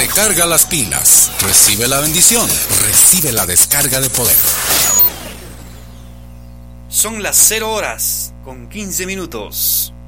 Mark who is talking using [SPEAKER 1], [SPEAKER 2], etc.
[SPEAKER 1] Recarga las pilas. Recibe la bendición. Recibe la descarga de poder.
[SPEAKER 2] Son las 0 horas con 15 minutos.